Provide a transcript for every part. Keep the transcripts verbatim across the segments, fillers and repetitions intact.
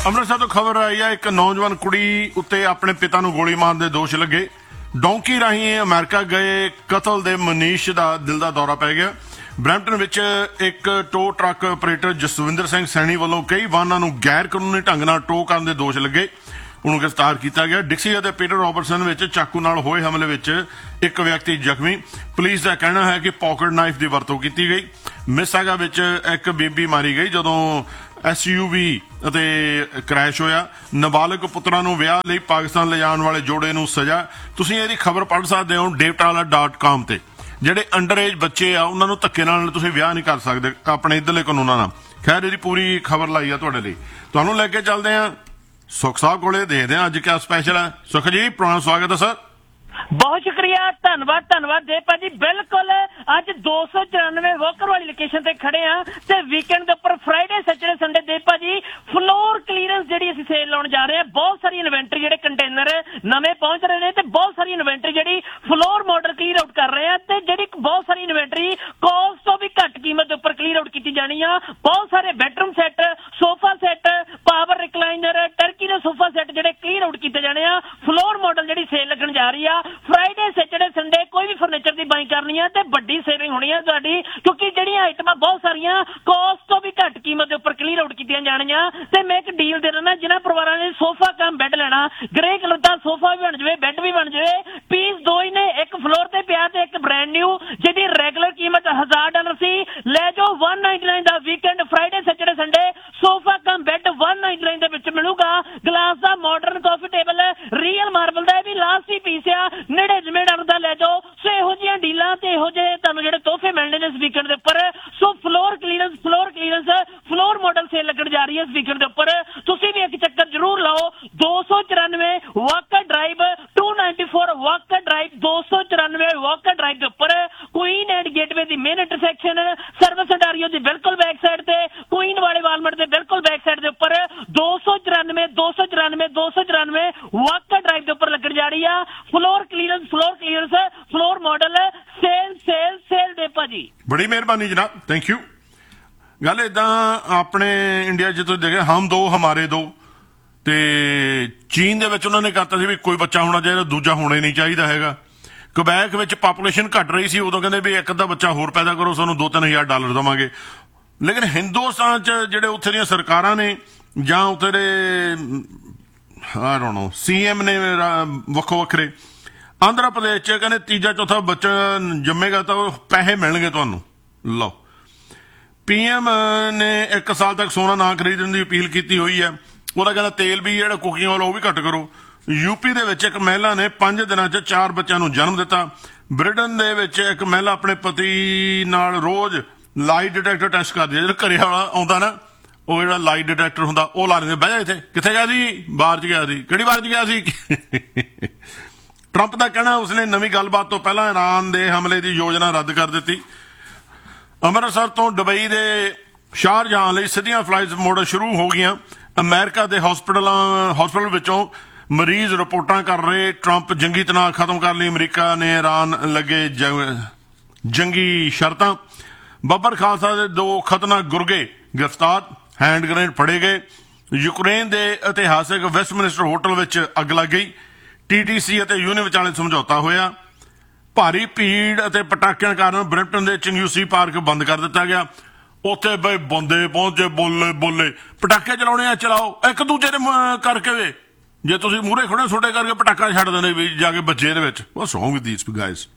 ਅੰਮ੍ਰਿਤਸਰ ਤੋਂ ਖਬਰ ਆਈ ਹੈ, ਇੱਕ ਨੌਜਵਾਨ ਕੁੜੀ ਉੱਤੇ ਆਪਣੇ ਪਿਤਾ ਨੂੰ ਗੋਲੀ ਮਾਰਨ ਦੇ ਦੋਸ਼ ਲੱਗੇ। ਡੌਂਕੀ ਰਾਹੀਂ ਅਮਰੀਕਾ ਗਏ ਕਤਲ ਦੇ ਮਨੀਸ਼ ਦਾ ਦਿਲ ਦਾ ਦੌਰਾ ਪੈ ਗਿਆ। ਬਰੈਂਪਟਨ ਵਿੱਚ ਇੱਕ to truck operator Jaswinder Singh Saini ਵੱਲੋਂ ਕਈ ਵਾਹਨਾਂ ਨੂੰ ਗੈਰ ਕਾਨੂੰਨੀ ਢੰਗ ਨਾਲ ਟੋ ਕਰਨ ਦੇ ਦੋਸ਼ ਲੱਗੇ। ਉਹਨੂੰ ਗ੍ਰਿਫਤਾਰ ਕੀਤਾ ਗਿਆ। ਡਿਕਸੀ ਅਤੇ ਪੀਟਰ ਰੋਬਰਟਸਨ ਵਿੱਚ ਚਾਕੂ ਨਾਲ ਹੋਏ ਹਮਲੇ ਵਿੱਚ ਇੱਕ ਵਿਅਕਤੀ ਜ਼ਖਮੀ। ਪੁਲਿਸ ਦਾ ਕਹਿਣਾ ਹੈ ਕਿ ਪਾਕਟ ਨਾਈਫ ਦੀ ਵਰਤੋਂ ਕੀਤੀ ਗਈ। ਮਿਸਾਗਾ ਵਿੱਚ ਇੱਕ ਬੀਬੀ ਮਾਰੀ ਗਈ ਜਦੋਂ ਐਸ ਯੂ ਵੀ ਅਤੇ ਕ੍ਰੈਸ਼ ਹੋਇਆ। ਨਾਬਾਲਗ ਪੁੱਤਰਾਂ ਨੂੰ ਵਿਆਹ ਲਈ ਪਾਕਿਸਤਾਨ ਲਿਜਾਣ ਵਾਲੇ ਜੋੜੇ ਨੂੰ ਸਜ਼ਾ। ਤੁਸੀਂ ਇਹਦੀ ਖਬਰ ਪੜ੍ਹ ਸਕਦੇ ਹੋ ਡੇਵਟਾਲਾ ਡਾਟ ਕਾਮ ਤੇ। ਜਿਹੜੇ ਅੰਡਰ ਏਜ ਬੱਚੇ ਆ ਉਹਨਾਂ ਨੂੰ ਧੱਕੇ ਨਾਲ ਤੁਸੀਂ ਵਿਆਹ ਨਹੀਂ ਕਰ ਸਕਦੇ ਆਪਣੇ ਇੱਧਰਲੇ ਕਾਨੂੰਨਾਂ ਨਾਲ। ਖੈਰ ਇਹਦੀ ਪੂਰੀ ਖਬਰ ਲਾਈ ਆ ਤੁਹਾਡੇ ਲਈ। ਤੁਹਾਨੂੰ ਲੈ ਕੇ ਚੱਲਦੇ ਆ ਸੁਖ ਸਾਹਿਬ ਕੋਲੇ, ਦੇਖਦੇ ਆ ਅੱਜ ਕਿਆ ਸਪੈਸ਼ਲ ਹੈ। ਸੁਖ ਜੀ ਪੁਰਾਣਾ ਸਵਾਗਤ ਹੈ ਸਰ। ਬਹੁਤ ਸ਼ੁਕਰੀਆ, ਧੰਨਵਾਦ ਧੰਨਵਾਦ ਦੇਵਪਾ ਜੀ। ਬਿਲਕੁਲ ਅੱਜ ਦੋ ਸੌ ਚੁਰਾਨਵੇਂ ਵੋਕਰ ਵਾਲੀ ਲੋਕੇਸ਼ਨ ਤੇ ਖੜੇ ਆ ਤੇ ਵੀਕਐਂਡ ਦੇ ਉੱਪਰ ਫਰਾਈਡੇ ਸੈਚਰਡੇ ਸੰਡੇ ਦੇਵਪਾ ਜੀ ਫਲੋਰ ਕਲੀਅਰੈਂਸ ਜਿਹੜੀ ਅਸੀਂ ਸੇਲ ਲਾਉਣ ਜਾ ਰਹੇ ਆ। ਬਹੁਤ ਸਾਰੀ ਇਨਵੈਂਟਰੀ ਜਿਹੜੇ ਕੰਟੇਨਰ ਨਵੇਂ ਪਹੁੰਚ ਰਹੇ ਨੇ ਤੇ ਬਹੁਤ ਸਾਰੀ ਇਨਵੈਂਟਰੀ ਜਿਹੜੀ ਫਲੋਰ ਮਾਡਲ ਕਲੀਅਰ ਆਊਟ ਕਰ ਰਹੇ ਆ ਤੇ ਜਿਹੜੀ ਬਹੁਤ ਸਾਰੀ ਇਨਵੈਂਟਰੀ ਕਾਸਟ ਤੋਂ ਵੀ ਘੱਟ ਕੀਮਤ ਦੇ ਉੱਪਰ ਕਲੀਅਰ ਆਊਟ ਕੀਤੀ ਜਾਣੀ ਆ। ਬਹੁਤ ਸਾਰੇ bedroom set, sofa set, power recliner, turkey ਦੇ ਸੋਫਾ ਸੈੱਟ ਜਿਹੜੇ ਕਲੀਅਰ ਆਊਟ ਕੀਤੇ ਜਾਣੇ ਆ। ਫਲੋਰ ਮਾਡਲ ਜਿਹੜੀ ਸੇਲ ਲੱਗਣ ਜਾ ਰਹੀ ਆ ਫਰਾਈਡੇ ਸੈਚਰਡੇ ਸੰਡੇ ਕੋਈ ਵੀ ਫਰਨੀਚਰ ਦੀ ਬਾਈ ਕਰਨੀ ਆ ਤੇ ਵੱਡੀ ਸੇਵਿੰਗ ਹੋਣੀ ਆ ਤੁਹਾਡੀ, ਕਿਉਂਕਿ ਜਿਹੜੀਆਂ ਆਈਟਮਾਂ ਬਹੁਤ ਸਾਰੀਆਂ ਕਾਸਟ ਤੋਂ ਵੀ ਘੱਟ ਕੀਮਤ ਦੇ ਉੱਪਰ ਕਲੀਅਰ ਆਊਟ ਕੀਤੀਆਂ ਜਾਣੀਆਂ। ਤੇ ਮੈਂ ਇੱਕ ਡੀਲ ਦੇ ਦਿੰਦਾ, ਜਿਹਨਾਂ ਪਰਿਵਾਰਾਂ ਨੇ ਸੋਫਾ ਕਮ ਬੈੱਡ ਲੈਣਾ, ਗ੍ਰੇ ਕਲਰ ਦਾ ਸੋਫਾ ਵੀ ਬਣ ਜਾਵੇ, ਬੈੱਡ ਵੀ ਬਣ ਜਾਵੇ, ਪੀਸ ਦੋ ਹੀ ਨੇ, ਇੱਕ ਫਲੋਰ ਤੇ ਪਿਆ ਤੇ ਇੱਕ ਬ੍ਰਾਂਡ ਨਿਊ ਜਿਹਦੀ ਰੈਗੂਲਰ ਕੀਮਤ ਹਜ਼ਾਰ ਡਾਲਰ ਸੀ। ਲੈ ਜਾਓ ਇੱਕ ਸੌ ਨਿਨਆਨਵੇਂ ਦਾ weekend Friday Saturday Sunday sofa cum bed ਇੱਕ ਸੌ ਨਿਨਆਨਵੇਂ ਦੇ ਵਿੱਚ ਮਿਲੂਗਾ। ਗਲਾਸ ਦਾ ਮਾਡਰਨ ਕਾਫੀ ਟੇਬਲ ਰੀਅਲ ਮਾਰਬਲ ਦਾ, ਇਹ ਵੀ ਲਾਸਟ ਹੀ ਪੀਸ ਆ, ਨੜਿਨਵੇਂ ਡਾਲਰ ਦਾ ਲੈ ਜਾਓ। ਸੋ ਇਹੋ ਜਿਹੀਆਂ ਡੀਲਾਂ ਤੇ ਇਹੋ ਜਿਹੇ ਤੁਹਾਨੂੰ ਜਿਹੜੇ ਤੋਹਫੇ ਮਿਲਣੇ ਨੇ ਇਸ ਵੀਕਐਂਡ ਦੇ ਉੱਪਰ। ਸੋ floor clearance floor clearance floor model sale ਲੱਗਣ ਜਾ ਰਹੀ ਹੈ ਇਸ ਵੀਕਐਂਡ ਦੇ ਉੱਪਰ। ਤੁਸੀਂ ਵੀ ਇੱਕ ਚੱਕਰ ਜ਼ਰੂਰ ਲਾਓ। ਦੋ ਸੌ ਚੁਰਾਨਵੇਂ ਵਾਕਰ ਡਰਾਈਵ ਦੋ ਸੌ ਚੌਰਾਨਵੇਂ ਵਾਕਰ ਡਰਾਈਵ ਦੋ ਸੌ ਚੁਰਾਨਵੇਂ ਵਾਕਰ ਡਰਾਈਵ ਦੇ ਉੱਪਰ Queen and gateway the main intersection, service ਅੰਡਾਰੀਓ ਦੀ ਬਿਲਕੁਲ ਬੈਕ ਸਾਈਡ ਤੇ, ਕੁਈਨ ਵਾਲੇ ਵਾਲਮਾਰਟ ਦੇ ਬਿਲਕੁਲ ਬੈਕ ਸਾਈਡ ਦੇ ਉੱਪਰ ਦੋ ਸੌ ਚੁਰਾਨਵੇਂ ਦੋ ਸੌ ਚੁਰਾਨਵੇਂ ਦੋ ਸੌ ਚੁਰਾਨਵੇਂ ਵਾਕਰ ਡਰਾਈਵ ਦੇ ਉੱਪਰ ਲੱਗਣ ਜਾ ਰਹੀ ਆ floor clearance floor clearance floor model sale sale sale ਦੇ ਭਾਜੀ। ਬੜੀ ਮਿਹਰਬਾਨੀ ਜਨਾਬ, ਥੈਂਕ ਯੂ। ਗੱਲ ਏਦਾਂ ਆਪਣੇ ਇੰਡੀਆ 'ਚ ਤੁਸੀਂ ਦੇਖਿਆ ਹਮ ਦੋ ਹਮਾਰੇ ਦੋ, ਤੇ ਚੀਨ ਦੇ ਵਿੱਚ ਉਹਨਾਂ ਨੇ ਕਰਤਾ ਸੀ ਵੀ ਕੋਈ ਬੱਚਾ ਹੋਣਾ ਚਾਹੀਦਾ, ਦੂਜਾ ਹੋਣਾ ਹੀ ਨਹੀਂ ਚਾਹੀਦਾ ਹੈਗਾ। ਕੁਬੈਕ ਵਿੱਚ ਪਾਪੂਲੇਸ਼ਨ ਘਟ ਰਹੀ ਸੀ, ਉਦੋਂ ਕਹਿੰਦੇ ਵੀ ਇੱਕ ਅੱਧਾ ਬੱਚਾ ਹੋਰ ਪੈਦਾ ਕਰੋ, ਸਾਨੂੰ ਦੋ ਤਿੰਨ ਹਜ਼ਾਰ ਡਾਲਰ ਦੇਵਾਂਗੇ। ਲੇਕਿਨ ਹਿੰਦੁਸਤਾਨ 'ਚ ਜਿਹੜੇ ਉੱਥੇ ਦੀਆਂ ਸਰਕਾਰਾਂ ਨੇ ਜਾਂ ਉੱਥੇ ਦੇ I don't know C M ਨੇ ਵੱਖੋ ਵੱਖਰੇ, ਆਂਧਰਾ ਪ੍ਰਦੇਸ਼ 'ਚ ਕਹਿੰਦੇ ਤੀਜਾ ਚੌਥਾ ਬੱਚਾ ਜੰਮੇਗਾ ਤਾਂ ਪੈਸੇ ਮਿਲਣਗੇ ਤੁਹਾਨੂੰ। ਲਓ, ਪੀ ਐਮ ਨੇ ਇੱਕ ਸਾਲ ਤੱਕ ਸੋਨਾ ਨਾ ਖਰੀਦਣ ਦੀ ਅਪੀਲ ਕੀਤੀ ਹੋਈ ਹੈ। ਉਹਦਾ ਕਹਿੰਦਾ ਤੇਲ ਵੀ ਜਿਹੜਾ ਕੁਕਿੰਗ ਵਾਲਾ ਉਹ ਵੀ ਘੱਟ ਕਰੋ। ਯੂਪੀ ਦੇ ਵਿੱਚ ਇੱਕ ਮਹਿਲਾ ਨੇ ਪੰਜ ਦਿਨਾਂ 'ਚ ਚਾਰ ਬੱਚਿਆਂ ਨੂੰ ਜਨਮ ਦਿੱਤਾ। ਬ੍ਰਿਟੇਨ ਦੇ ਵਿੱਚ ਇੱਕ ਮਹਿਲਾ ਆਪਣੇ ਪਤੀ ਨਾਲ ਰੋਜ਼ ਲਾਈ ਡਿਟੈਕਟਰ ਟੈਸਟ ਕਰਦੀ ਹੈ। ਜਿਹੜਾ ਘਰੇ ਵਾਲਾ ਆਉਂਦਾ ਨਾ, ਉਹ ਜਿਹੜਾ ਲਾਈ ਡਿਟੈਕਟਰ ਹੁੰਦਾ ਉਹ ਲਾ ਦਿੰਦੇ, ਬਹਿ ਜਾ ਇੱਥੇ, ਕਿੱਥੇ ਗਿਆ ਸੀ? ਬਾਹਰ 'ਚ ਗਿਆ ਸੀ। ਕਿਹੜੀ ਬਾਹਰ 'ਚ ਗਿਆ ਸੀ? ਟਰੰਪ ਦਾ ਕਹਿਣਾ ਉਸਨੇ ਨਵੀਂ ਗੱਲਬਾਤ ਤੋਂ ਪਹਿਲਾਂ ਇਰਾਨ ਦੇ ਹਮਲੇ ਦੀ ਯੋਜਨਾ ਰੱਦ ਕਰ ਦਿੱਤੀ। ਅੰਮ੍ਰਿਤਸਰ ਤੋਂ ਦੁਬਈ ਦੇ ਸ਼ਾਰਜਹਾਂ ਲਈ ਸਿੱਧੀਆਂ ਫਲਾਈਟਸ ਮੁੜ ਸ਼ੁਰੂ ਹੋ ਗਈਆਂ। ਅਮਰੀਕਾ ਦੇ ਹਸਪਤਾਲਾਂ ਹਸਪਤਾਲ ਵਿੱਚੋਂ ਮਰੀਜ਼ ਰਿਪੋਰਟਾਂ ਕਰ ਰਹੇ। ਟਰੰਪ ਜੰਗੀ ਤਣਾਅ ਖਤਮ ਕਰਨ ਲਈ ਅਮਰੀਕਾ ਨੇ ਇਰਾਨ ਲੱਗੇ ਜੰਗੀ ਸ਼ਰਤਾਂ। ਬੱਬਰ ਖਾਲਸਾ ਦੇ ਦੋ ਖਤਰਨਾਕ ਗੁਰਗੇ ਗ੍ਰਿਫਤਾਰ, ਹੈਂਡ ਗ੍ਰੇਨੇਡ ਫੜੇ ਗਏ। ਯੂਕਰੇਨ ਦੇ ਇਤਿਹਾਸਿਕ ਵੈਸਟਮਿਨਿਸਟਰ ਹੋਟਲ ਵਿੱਚ ਅੱਗ ਲੱਗ ਗਈ। ਟੀ ਟੀ ਸੀ ਅਤੇ ਯੂਨੀਅਨ ਵਿਚਾਲੇ ਸਮਝੌਤਾ ਹੋਇਆ। ਭਾਰੀ ਭੀੜ ਅਤੇ ਪਟਾਕਿਆਂ ਕਾਰਨ ਬ੍ਰਿੰਪਟਨ ਦੇ ਚੰਗਿਊਸੀ ਪਾਰਕ ਬੰਦ ਕਰ ਦਿੱਤਾ ਗਿਆ। ਉੱਥੇ ਬਈ ਬੰਦੇ ਪਹੁੰਚੇ, ਬੋਲੇ ਬੋਲੇ ਪਟਾਕੇ ਚਲਾਉਣੇ ਆ ਚਲਾਓ, ਇੱਕ ਦੂਜੇ ਦੇ ਕਰਕੇ ਵੇ ਜੇ ਤੁਸੀਂ ਮੂਹਰੇ ਖੜੇ ਛੋਟੇ ਕਰਕੇ ਪਟਾਕਾ ਛੱਡ ਦਿੰਦੇ ਵੀ ਜਾ ਕੇ ਬੱਚੇ ਦੇ ਵਿੱਚ। What's wrong with these guys.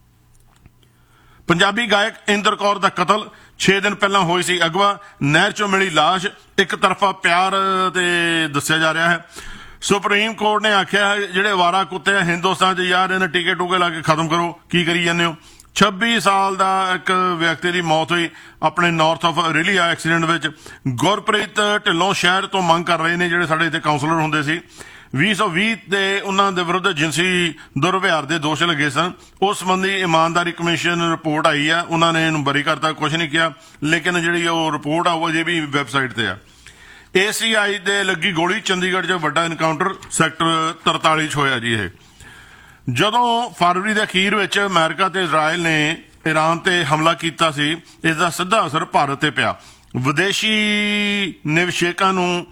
Punjabi ਗਾਇਕ ਇੰਦਰ ਕੌਰ ਦਾ ਕਤਲ ਛੇ ਦਿਨ ਪਹਿਲਾਂ ਹੋਈ ਸੀ ਅਗਵਾ। ਨਹਿਰ ਚੋਂ ਮਿਲੀ ਲਾਸ਼। ਇੱਕ ਤਰਫਾ ਪਿਆਰ ਤੇ ਦੱਸਿਆ ਜਾ ਰਿਹਾ ਹੈ। ਸੁਪਰੀਮ ਕੋਰਟ ਨੇ ਆਖਿਆ ਜਿਹੜੇ ਅਵਾਰਾ ਕੁੱਤੇ ਆ ਹਿੰਦੁਸਤਾਨ 'ਚ ਯਾਰ ਇਹਨਾਂ ਟੀਕੇ ਟੂਕੇ ਲਾ ਕੇ ਖਤਮ ਕਰੋ, ਕੀ ਕਰੀ ਜਾਂਦੇ ਹੋ। ਛੱਬੀ ਸਾਲ ਦਾ ਇੱਕ ਵਿਅਕਤੀ ਦੀ ਮੌਤ ਹੋਈ ਆਪਣੇ ਨਾਰਥ ਆਫ ਰੀਲੀਆ ਐਕਸੀਡੈਂਟ ਵਿੱਚ। ਗੁਰਪ੍ਰੀਤ ਢਿੱਲੋਂ ਸ਼ਹਿਰ ਤੋਂ ਮੰਗ ਕਰ ਰਹੇ ਨੇ, ਜਿਹੜੇ ਸਾਡੇ ਇੱਥੇ ਕਾਉਂਸਲਰ ਹੁੰਦੇ ਸੀ, ਵੀਹ ਸੌ ਵੀਹ ਤੇ ਉਹਨਾਂ ਦੇ ਵਿਰੁੱਧ ਜਿਨਸੀ ਦੁਰਵਿਹਾਰ ਦੇ ਦੋਸ਼ ਲੱਗੇ ਸਨ। ਉਸ ਸੰਬੰਧੀ ਇਮਾਨਦਾਰੀ ਕਮਿਸ਼ਨ ਰਿਪੋਰਟ ਆਈ ਆ, ਉਹਨਾਂ ਨੇ ਇਹਨੂੰ ਬਰੀ ਕਰਤਾ, ਕੁਛ ਨਹੀਂ ਕਿਹਾ। ਲੇਕਿਨ ਜਿਹੜੀ ਉਹ ਰਿਪੋਰਟ ਆ ਉਹ ਅਜੇ ਵੀ ਵੈਬਸਾਈਟ ਤੇ ਆ। ਏ ਸੀ ਆਈ ਦੇ ਲੱਗੀ ਗੋਲੀ, ਚੰਡੀਗੜ੍ਹ 'ਚ ਵੱਡਾ ਇਨਕਾਊਂਟਰ ਸੈਕਟਰ ਤਰਤਾਲੀ 'ਚ ਹੋਇਆ ਜੀ। ਇਹ ਜਦੋਂ ਫਰਵਰੀ ਦੇ ਅਖੀਰ ਵਿੱਚ ਅਮਰੀਕਾ ਤੇ ਇਜ਼ਰਾਈਲ ਨੇ ਈਰਾਨ ਤੇ ਹਮਲਾ ਕੀਤਾ ਸੀ, ਇਸ ਦਾ ਸਿੱਧਾ ਅਸਰ ਭਾਰਤ ਤੇ ਪਿਆ। ਵਿਦੇਸ਼ੀ ਨਿਵੇਸ਼ਕਾਂ ਨੂੰ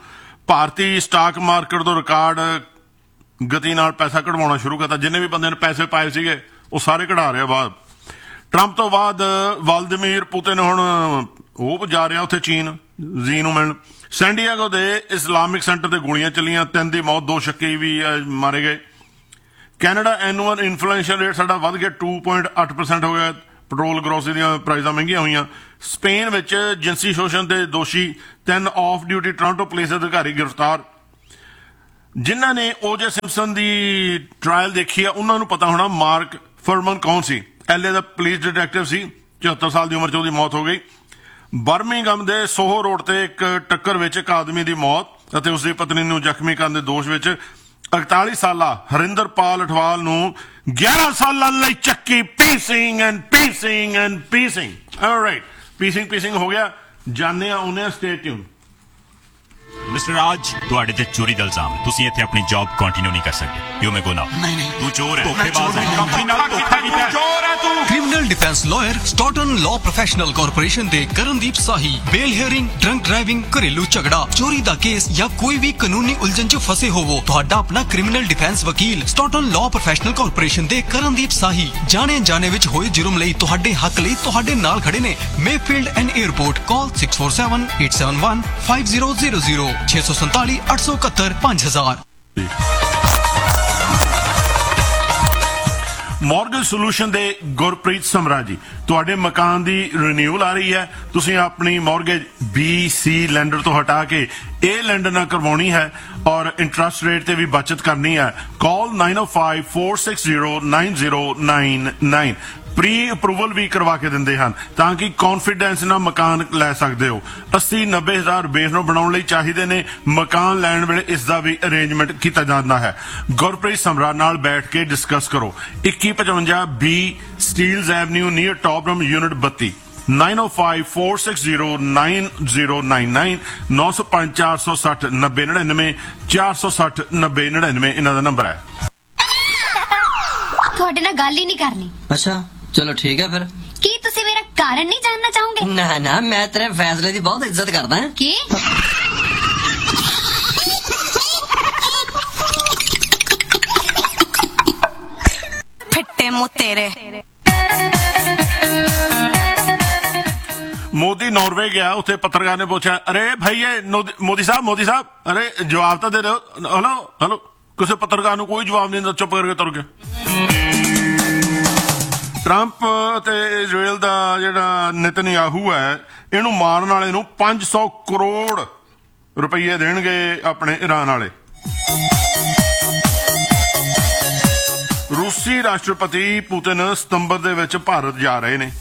ਭਾਰਤੀ ਸਟਾਕ ਮਾਰਕੀਟ ਤੋਂ ਰਿਕਾਰਡ ਗਤੀ ਨਾਲ ਪੈਸਾ ਕਢਵਾਉਣਾ ਸ਼ੁਰੂ ਕਰਤਾ। ਜਿੰਨੇ ਵੀ ਬੰਦੇ ਨੇ ਪੈਸੇ ਪਾਏ ਸੀਗੇ ਉਹ ਸਾਰੇ ਕਢਾ ਰਿਹਾ ਬਾਅਦ। ਟਰੰਪ ਤੋਂ ਬਾਅਦ ਵਲਾਦੀਮੀਰ ਪੁਤਿਨ ਹੁਣ ਉਹ ਜਾ ਰਿਹਾ ਉੱਥੇ ਚੀਨ ਜੀ ਨੂੰ ਮਿਲਣ। ਸੈਂਡੀਆਗੋ ਦੇ ਇਸਲਾਮਿਕ ਸੈਂਟਰ ਤੇ ਗੋਲੀਆਂ ਚੱਲੀਆਂ, ਤਿੰਨ ਦੀ ਮੌਤ, ਦੋ ਸ਼ੱਕੀ ਵੀ ਮਾਰੇ ਗਏ। ਕੈਨੇਡਾ ਐਨੂਅਲ ਇਨਫਲੇਸ਼ਨ ਰੇਟ ਸਾਡਾ ਵੱਧ ਗਿਆ, ਟੂ ਪੁਆਇੰਟ ਅੱਠ ਪਰਸੈਂਟ ਹੋ ਗਿਆ। ਪੈਟਰੋਲ ਗਰੋਸਰੀ ਦੀਆਂ ਪ੍ਰਾਈਜ਼ਾਂ ਮਹਿੰਗੀਆਂ ਹੋਈਆਂ। ਸਪੇਨ ਵਿੱਚ ਜਿਨਸੀ ਸ਼ੋਸ਼ਣ ਦੇ ਦੋਸ਼ੀ ਤਿੰਨ ਆਫ ਡਿਊਟੀ ਟੋਰਾਂਟੋ ਪੁਲਿਸ ਅਧਿਕਾਰੀ ਗ੍ਰਿਫਤਾਰ। ਜਿਨ੍ਹਾਂ ਨੇ ਓਜੇ ਸਿੰਪਸਨ ਦੀ ਟ੍ਰਾਇਲ ਦੇਖੀ ਆ ਉਹਨਾਂ ਨੂੰ ਪਤਾ ਹੋਣਾ ਮਾਰਕ ਫਰਮਨ ਕੌਣ ਸੀ। ਐਲਏ ਦਾ ਪੁਲਿਸ ਡਿਟੈਕਟਿਵ ਸੀ, ਚੁਹੱਤਰ ਸਾਲ ਦੀ ਉਮਰ 'ਚ ਉਹਦੀ ਮੌਤ ਹੋ ਗਈ। ਬਰਮਿੰਗਮ ਦੇ ਸੋਹੋ ਰੋਡ ਤੇ ਇੱਕ ਟੱਕਰ ਵਿੱਚ ਇੱਕ ਆਦਮੀ ਦੀ ਮੌਤ ਅਤੇ ਉਸਦੀ ਪਤਨੀ ਨੂੰ ਜ਼ਖਮੀ ਕਰਨ ਦੇ ਦੋਸ਼ ਵਿੱਚ ਇਕਤਾਲੀ ਸਾਲਾ ਹਰਿੰਦਰਪਾਲ ਅਠਵਾਲ ਨੂੰ ਗਿਆਰਾਂ ਸਾਲਾਂ ਲਈ ਚੱਕੀ ਪੀਸਿੰਗ ਐਂਡ ਪੀਸਿੰਗ ਐਂਡ ਪੀਸਿੰਗ। ਆਲਰਾਈਟ, ਪੀਸਿੰਗ ਪੀਸਿੰਗ ਹੋ ਗਿਆ। ਜਾਣੇ ਆ ਉਹਨੇ ਸਟੇ ਟਿਊਨ। ਮਿਸਟਰ ਰਾਜ, ਤੁਹਾਡੇ ਤੇ ਚੋਰੀ ਦਾ ਇਲਜ਼ਾਮ ਹੈ। ਤੁਸੀਂ ਇੱਥੇ ਆਪਣੀ ਜੌਬ ਕੰਟੀਨਿਊ ਨਹੀਂ ਕਰ ਸਕਦੇ। ਯੂ ਮੇ ਗੋ ਨਾਓ। ਨਹੀਂ ਨਹੀਂ, ਤੂੰ ਚੋਰ ਹੈ, ਧੋਖੇਬਾਜ਼ ਹੈ, ਕੰਪਨੀ ਨਾਲ ਧੋਖਾ ਕੀਤਾ ਹੈ। ਚੋਰ ਹੈ ਤੂੰ। Criminal defence lawyer ਸਟਾਰਟਨ law professional corporation ਦੇ ਕਰਨਦੀਪ ਸਾਹੀ ਬੇਲ ਹੀਅਰਿੰਗ, ਡਰੰਕ ਡਰਾਈਵਿੰਗ, ਘਰੇਲੂ ਝਗੜਾ, ਚੋਰੀ ਦਾ ਕੇਸ ਜਾਂ ਕੋਈ ਵੀ ਕਾਨੂੰਨੀ ਉਲਝਣ 'ਚ ਫਸੇ ਹੋਵੋ, ਤੁਹਾਡਾ ਆਪਣਾ ਕ੍ਰਿਮੀਨਲ ਡਿਫੈਂਸ ਵਕੀਲ ਸਟਾਰਟਨ ਲਾਅ ਪ੍ਰੋਫੈਸ਼ਨਲ ਕਾਰਪੋਰੇਸ਼ਨ ਦੇ ਕਰਨਦੀਪ ਸਾਹੀ ਜਾਣੇ ਜਾਣੇ ਵਿੱਚ ਹੋਏ ਜੁਰਮ ਲਈ ਤੁਹਾਡੇ ਹੱਕ ਲਈ ਤੁਹਾਡੇ ਨਾਲ ਖੜੇ ਨੇ। Mayfield and airport call six four seven eight seven one five zero zero zero ਛੇ ਸੌ ਸੰਤਾਲੀ ਅੱਠ ਸੌ ਇਕਹੱਤਰ ਪੰਜ ਹਜ਼ਾਰ। ਮੌਰਗਨ ਸੋਲੂਸ਼ਨ ਦੇ ਗੁਰਪ੍ਰੀਤ ਸਮਰਾ ਜੀ, ਤੁਹਾਡੇ ਮਕਾਨ ਦੀ ਰੀਨਿਊਲ ਆ ਰਹੀ ਹੈ। ਤੁਸੀਂ ਆਪਣੀ ਮੌਰਗੇਜ ਬੀ ਸੀ ਲੈਂਡਰ ਤੋਂ ਹਟਾ ਕੇ ਇਹ ਲੈਂਡਰ ਨਾਲ ਕਰਵਾਉਣੀ ਹੈ ਔਰ ਇੰਟਰਸਟ ਰੇਟ ਤੇ ਵੀ ਬਚਤ ਕਰਨੀ ਹੈ। ਕਾਲ ਨਾਈਨ ਓ five four six zero nine zero nine nine. Pre approval ਵੀ ਕਰਵਾ ਕੇ ਦਿੰਦੇ ਹਨ ਤਾਂ ਕਿ ਕੌਨਫੀਡੈਂਸ ਨਾਲ ਮਕਾਨ ਲੈ ਸਕਦੇ ਹੋ। ਅੱਸੀ ਨੱਬੇ ਹਜ਼ਾਰ ਬੇਸ ਨੂੰ ਬਣਾਉਣ ਲਈ ਚਾਹੀਦੇ ਨੇ। ਮਕਾਨ ਲੈਣ ਵੇਲੇ ਇਸ ਦਾ ਵੀ ਅਰੇਂਜਮੈਂਟ ਕੀਤਾ ਜਾਂਦਾ ਹੈ। ਗੁਰਪ੍ਰੀਤ ਸਮਰਾ ਨਾਲ ਬੈਠ ਕੇ ਡਿਸਕਸ ਕਰੋ। ਇੱਕੀ ਪਚਵੰਜਾ ਬੀ ਸਟੀਲਜ਼ ਐਵਨਿਊ ਨੀਅਰ ਟੌਪਰਮ ਯੂਨਿਟ ਬੱਤੀ ਨਾਈਨ ਓ five four six zero nine zero nine nine ਨੌ ਸੌ ਪੰਜ ਚਾਰ ਸੌ ਸੱਠ ਨੱਬੇ ਨੜਿਨਵੇਂ ਚਾਰ ਸੌ ਸੱਠ ਨੱਬੇ ਨੜਿਨਵੇਂ ਇਹਨਾਂ ਦਾ ਨੰਬਰ ਹੈ। ਤੁਹਾਡੇ ਨਾਲ ਗੱਲ ਹੀ ਨਹੀਂ ਕਰਨੀ। ਅੱਛਾ ਚਲੋ ਠੀਕ ਹੈ ਫਿਰ। ਕੀ ਤੁਸੀਂ ਮੇਰਾ ਕਾਰਨ ਨਹੀਂ ਜਾਣਨਾ ਚਾਹੋਗੇ? ਨਾ ਨਾ, ਮੈਂ ਤੇਰੇ ਫੈਸਲੇ ਦੀ ਬਹੁਤ ਇੱਜ਼ਤ ਕਰਦਾ ਹਾਂ। ਕੀ? ਫਿੱਟੇ ਮੂੰਹ ਤੇਰੇ। मोदी नॉर्वे गया, उत्थे पत्रकार ने पूछा, अरे भाई ये मोदी साहब मोदी साहब अरे जवाब तो दे रहे हो। हेलो हेलो, किसी पत्रकार ने कोई जवाब नहीं दिता, चुप करके तुर गया। ट्रंप ते इजराइल दा जिहड़ा नेतन्याहू है इहनूं मारन वाले नूं पांच सौ करोड़ रुपये देणगे अपने ईरान वाले। रूसी राष्ट्रपति पुतिन सितंबर दे विच भारत जा रहे ने।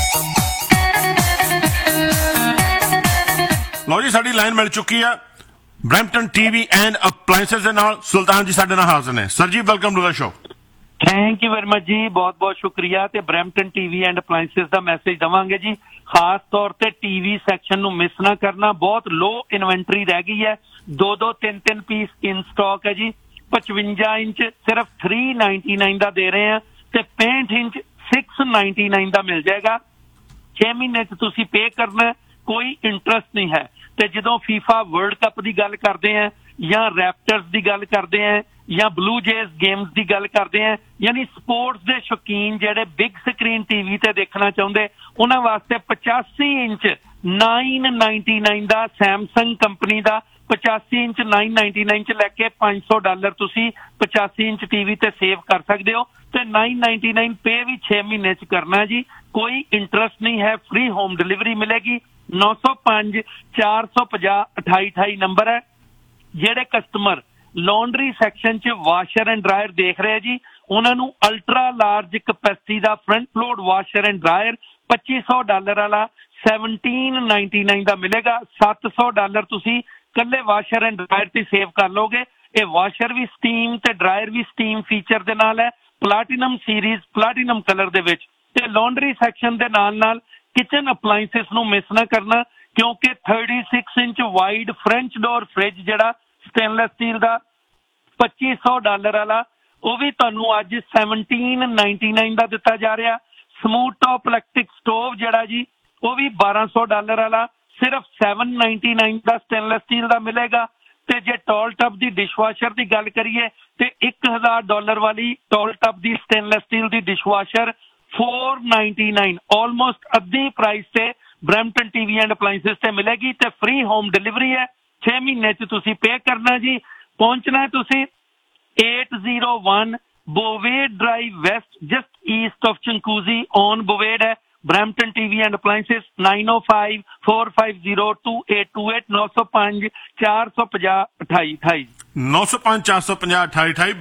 ਲਓ ਜੀ, ਸਾਡੀ ਲਾਈਨ ਮਿਲ ਚੁੱਕੀ ਆ ਬ੍ਰੈਂਪਟਨ ਟੀਵੀ ਐਂਡ ਅਪਲਾਈਐਂਸਸ ਦੇ ਨਾਲ ਸੁਲਤਾਨ ਜੀ ਸਾਡੇ ਨਾਲ ਹਾਜ਼ਰ ਨੇ। ਸਰ ਜੀ welcome to the show. Thank you very much ਜੀ, ਬਹੁਤ ਬਹੁਤ ਸ਼ੁਕਰੀਆ। ਤੇ Brampton TV and appliances the message ਦਵਾਂਗੇ ਜੀ, ਖਾਸ ਤੌਰ ਤੇ ਟੀਵੀ ਸੈਕਸ਼ਨ ਨੂੰ ਮਿਸ ਨਾ ਕਰਨਾ। ਬਹੁਤ ਲੋ ਇਨਵੈਂਟਰੀ ਰਹਿ ਗਈ ਹੈ, ਦੋ ਦੋ ਤਿੰਨ ਤਿੰਨ ਪੀਸ ਇਨ ਸਟਾਕ ਹੈ ਜੀ। ਪਚਵੰਜਾ ਇੰਚ ਸਿਰਫ ਥ੍ਰੀ ਨਾਈਨਟੀ ਨਾਈਨ ਦਾ ਦੇ ਰਹੇ ਆ ਤੇ ਪੈਂਹਠ ਇੰਚ ਸਿਕਸ ਨਾਈਨਟੀ ਨਾਈਨ ਦਾ ਮਿਲ ਜਾਏਗਾ। ਛੇ ਮਹੀਨੇ ਚ ਤੁਸੀਂ ਪੇ ਕਰਨਾ, ਕੋਈ ਇੰਟਰਸਟ ਨਹੀਂ ਹੈ। ਤੇ ਜਦੋਂ ਫੀਫਾ ਵਰਲਡ ਕੱਪ ਦੀ ਗੱਲ ਕਰਦੇ ਆ ਜਾਂ ਰੈਪਟਰਸ ਦੀ ਗੱਲ ਕਰਦੇ ਆ ਜਾਂ ਬਲੂ ਜੇਜ਼ ਗੇਮਸ ਦੀ ਗੱਲ ਕਰਦੇ ਆ, ਯਾਨੀ ਸਪੋਰਟਸ ਦੇ ਸ਼ੌਕੀਨ ਜਿਹੜੇ ਬਿਗ ਸਕਰੀਨ ਟੀਵੀ ਤੇ ਦੇਖਣਾ ਚਾਹੁੰਦੇ ਉਹਨਾਂ ਵਾਸਤੇ ਪਚਾਸੀ ਇੰਚ ਨਾਈਨ ਨਾਈਨਟੀ ਨਾਈਨ ਦਾ ਸੈਮਸੰਗ ਕੰਪਨੀ ਦਾ ਪਚਾਸੀ ਇੰਚ ਨਾਈਨ ਨਾਈਨਟੀ ਨਾਈਨ ਚ ਲੈ ਕੇ ਪੰਜ ਸੌ ਡਾਲਰ ਤੁਸੀਂ ਪਚਾਸੀ ਇੰਚ ਟੀਵੀ ਤੇ ਸੇਵ ਕਰ ਸਕਦੇ ਹੋ। ਤੇ ਨਾਈਨ ਨਾਈਨਟੀ ਨਾਈਨ ਪੇ ਵੀ ਛੇ ਮਹੀਨੇ ਚ ਕਰਨਾ ਜੀ, ਕੋਈ ਇੰਟਰਸਟ ਨਹੀਂ ਹੈ, ਫ੍ਰੀ ਹੋਮ ਡਿਲੀਵਰੀ ਮਿਲੇਗੀ। ਨੌ ਸੌ ਪੰਜ ਚਾਰ ਸੌ ਪੰਜਾਹ ਅਠਾਈ ਅਠਾਈ ਨੰਬਰ ਹੈ। ਜਿਹੜੇ ਕਸਟਮਰ ਲੌਂਡਰੀ ਸੈਕਸ਼ਨ ਚ ਵਾਸ਼ਰ ਐਂਡ ਡਰਾਇਰ ਦੇਖ ਰਹੇ ਜੀ, ਉਹਨਾਂ ਨੂੰ ultra large capacity the front load washer and dryer ਪੱਚੀ ਸੌ ਡਾਲਰ ਵਾਲਾ ਸੈਵਨਟੀਨ ਨਾਈਨਟੀ ਨਾਈਨ ਦਾ ਮਿਲੇਗਾ। ਸੱਤ ਸੌ ਡਾਲਰ ਤੁਸੀਂ ਕੱਲੇ ਵਾਸ਼ਰ ਐਂਡ ਡਰਾਇਰ ਤੇ ਸੇਵ ਕਰ ਲੋਗੇ। ਇਹ ਵਾਸ਼ਰ ਵੀ ਸਟੀਮ ਤੇ ਡਰਾਇਰ ਵੀ ਸਟੀਮ ਫੀਚਰ ਦੇ ਨਾਲ ਹੈ, ਪਲਾਟੀਨਮ ਸੀਰੀਜ਼ ਪਲਾਟੀਨਮ ਕਲਰ ਦੇ ਵਿੱਚ। ਤੇ ਲੌਂਡਰੀ ਸੈਕਸ਼ਨ ਦੇ ਨਾਲ ਨਾਲ ਕਿਚਨ ਅਪਲਾਈਐਂਸਸ ਨੂੰ ਮਿਸ ਨਾ ਕਰਨਾ, ਕਿਉਂਕਿ thirty six inch wide French door fridge ਜਿਹੜਾ ਸਟੇਨਲੈਸ ਸਟੀਲ ਦਾ ਪੱਚੀ ਸੌ ਡਾਲਰ ਵਾਲਾ, ਉਹ ਵੀ ਤੁਹਾਨੂੰ ਅੱਜ ਸੈਵਨਟੀਨ ਨਾਈਨਟੀ ਨਾਈਨ ਦਾ ਦਿੱਤਾ ਜਾ ਰਿਹਾ। ਸਮੂਥ ਟੌਪ ਇਲੈਕਟ੍ਰਿਕ ਸਟੋਵ ਜਿਹੜਾ ਜੀ, ਉਹ ਵੀ ਬਾਰਾਂ ਸੌ ਡਾਲਰ ਵਾਲਾ ਸਿਰਫ ਸੈਵਨ ਨਾਈਨਟੀ ਨਾਈਨ ਦਾ ਸਟੇਨਲੈਸ ਸਟੀਲ ਦਾ ਮਿਲੇਗਾ। ਤੇ ਜੇ ਟੌਲ ਟੱਬ ਦੀ ਡਿਸ਼ਵਾਸ਼ਰ ਦੀ ਗੱਲ ਕਰੀਏ ਤੇ ਇੱਕ ਹਜ਼ਾਰ ਡਾਲਰ ਵਾਲੀ ਟੌਲ ਟੱਬ ਦੀ ਸਟੇਨਲੈਸ ਸਟੀਲ ਦੀ ਡਿਸ਼ਵਾਸ਼ਰ four ninety-nine ਆਲਮੋਸਟ ਅੱਧੀ ਪ੍ਰਾਈਸ ਤੇ ਬਰੈਂਪਟਨ ਟੀਵੀ ਐਂਡ ਅਪਲਾਈਐਂਸਸ ਤੇ ਮਿਲੇਗੀ ਤੇ ਫ੍ਰੀ ਹੋਮ ਡਿਲੀਵਰੀ ਹੈ। ਛੇ ਮਹੀਨੇ ਚ ਤੁਸੀਂ ਪੇ ਕਰਨਾ ਜੀ। ਪਹੁੰਚਣਾ ਹੈ ਤੁਸੀਂ eight oh one Bovade Drive West, just east of Chinguacousy on Bovade है। Brampton T V and Appliances nine oh five four five zero two eight two eight nine oh five four five zero two eight two eight। ਨੌ ਸੌ ਪੰਜ ਚਾਰ ਸੌ ਪੰਜਾਹ ਅਠਾਈ ਅਠਾਈ